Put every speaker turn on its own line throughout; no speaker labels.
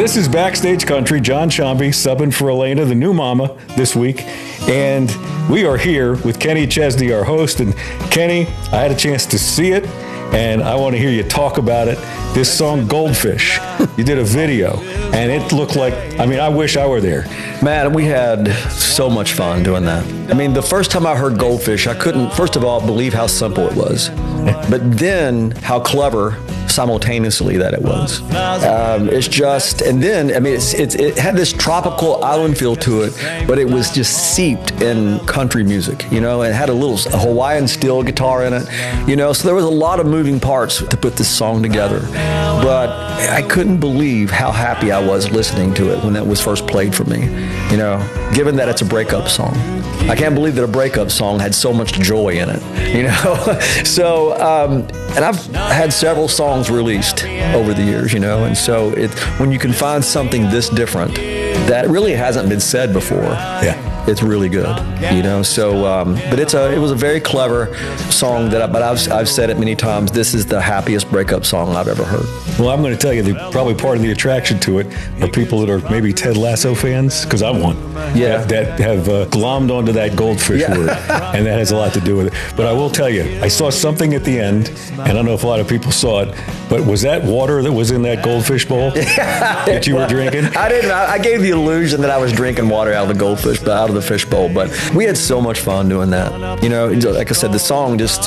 This is Backstage Country. John Shambi subbing for Elena, the new mama, this week. And we are here with Kenny Chesney, our host. And Kenny, I had a chance to see it, and I want to hear you talk about it. This song, Goldfish, you did a video, and it looked like, I mean, I wish I were there.
Man, we had so much fun doing that. I mean, the first time I heard Goldfish, I couldn't, first of all, believe how simple it was, but then how clever simultaneously that it was. It's just, and then, I mean, it had this tropical island feel to it, but it was just seeped in country music, you know. It had a Hawaiian steel guitar in it, you know, so there was a lot of moving parts to put this song together. But I couldn't believe how happy I was listening to it when it was first played for me, you know, given that it's a breakup song. I can't believe that a breakup song had so much joy in it, you know. So, and I've had several songs released over the years, you know, and so when you can find something this different that really hasn't been said before,
yeah,
it's really good, you know. So, but it was a very clever song but I've said it many times. This is the happiest breakup song I've ever heard.
Well, I'm going to tell you, probably part of the attraction to it are people that are maybe Ted Lasso fans, because I'm one.
Yeah.
That have glommed onto that goldfish word, and that has a lot to do with it. But I will tell you, I saw something at the end, and I don't know if a lot of people saw it, but was that water that was in that goldfish bowl that you were drinking?
I didn't. I gave the illusion that I was drinking water out of the goldfish, but out of the fish bowl. But we had so much fun doing that. You know, like I said, the song just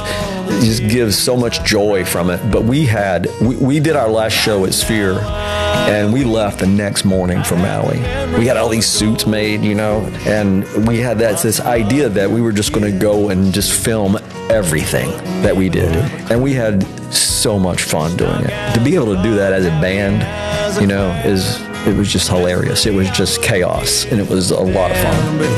gives so much joy from it. But we did our last show at Sphere, and we left the next morning for Maui. We had all these suits made, you know, and we had this idea that we were just going to go and just film everything that we did. And we had so much fun doing it. To be able to do that as a band, you know, it was just hilarious. It was just chaos, and it was a lot of fun.